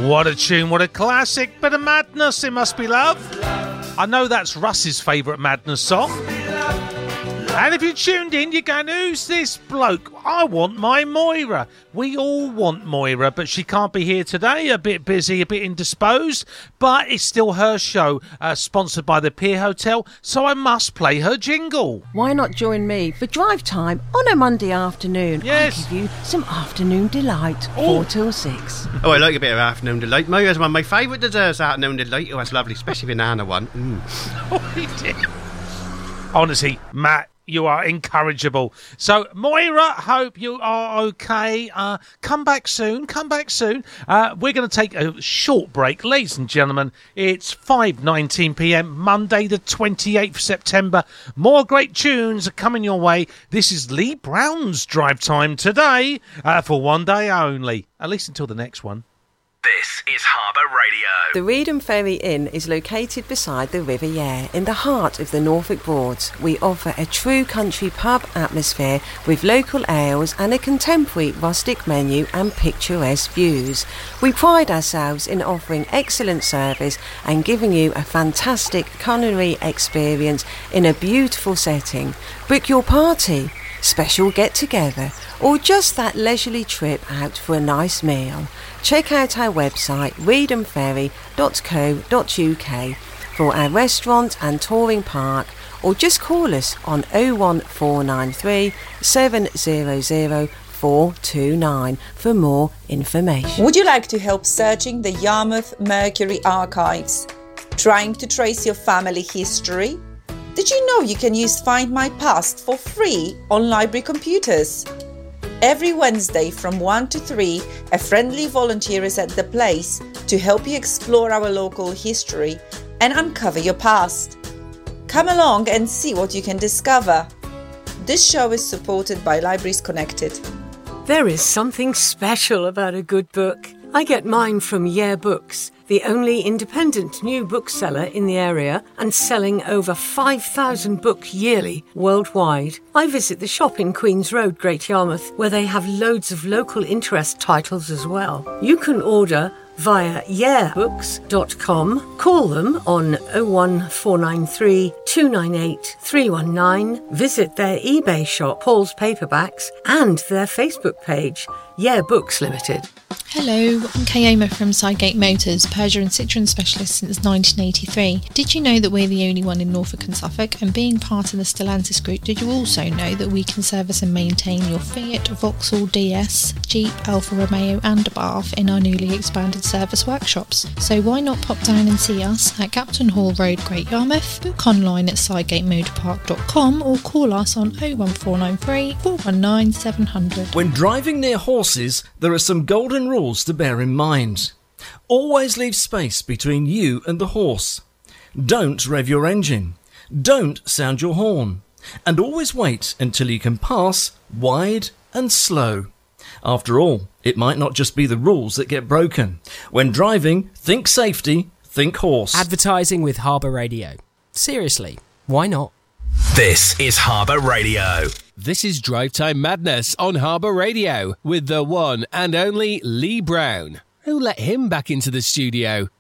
What a tune, what a classic. Bit of madness, it must be love. I know that's Russ's favourite madness song. And if you tuned in, you're going, who's this bloke? I want my Moira. We all want Moira, but she can't be here today. A bit busy, a bit indisposed. But it's still her show, sponsored by the Pier Hotel, so I must play her jingle. Why not join me for drive time on a Monday afternoon? Yes. I'll give you some afternoon delight, 4 till 6. Oh, I like a bit of afternoon delight. Moira's one of my favourite desserts, afternoon delight. Oh, that's lovely, especially banana one. Oh, he did. Honestly, Matt, you are incorrigible. So, Moira, hope you are okay. Come back soon. We're going to take a short break. Ladies and gentlemen, it's 5:19 p.m, Monday the 28th September. More great tunes are coming your way. This is Lee Brown's Drive Time today, for one day only. At least until the next one. This is Harbour Radio. The Reedham Ferry Inn is located beside the River Yare in the heart of the Norfolk Broads. We offer a true country pub atmosphere with local ales and a contemporary rustic menu and picturesque views. We pride ourselves in offering excellent service and giving you a fantastic culinary experience in a beautiful setting. Book your party, special get-together, or just that leisurely trip out for a nice meal. Check out our website reedhamferry.co.uk for our restaurant and touring park, or just call us on 01493 700 429 for more information. Would you like to help searching the Yarmouth Mercury archives? Trying to trace your family history? Did you know you can use Find My Past for free on library computers? Every Wednesday from 1 to 3, a friendly volunteer is at the place to help you explore our local history and uncover your past. Come along and see what you can discover. This show is supported by Libraries Connected. There is something special about a good book. I get mine from Yare Books, the only independent new bookseller in the area and selling over 5,000 books yearly worldwide. I visit the shop in Queen's Road, Great Yarmouth, where they have loads of local interest titles as well. You can order via yarebooks.com. Call them on 01493 298 319. Visit their eBay shop, Paul's Paperbacks, and their Facebook page, Yare Books Limited. Hello, I'm Kayoma from Sidegate Motors, Peugeot and Citroën specialist since 1983. Did you know that we're the only one in Norfolk and Suffolk? And being part of the Stellantis group, did you also know that we can service and maintain your Fiat, Vauxhall DS, Jeep, Alfa Romeo and Abarth in our newly expanded service workshops? So why not pop down and see us at Captain Hall Road, Great Yarmouth, book online at sidegatemotorpark.com or call us on 01493 419 700. When driving near horses, there are some golden rules to bear in mind. Always leave space between you and the horse. Don't rev your engine. Don't sound your horn. And always wait until you can pass wide and slow. After all, it might not just be the rules that get broken. When driving, think safety, think horse. Advertising with Harbour Radio. Seriously, why not? This is Harbour Radio. This is Drive Time Madness on Harbour Radio with the one and only Lee Brown. Who let him back into the studio?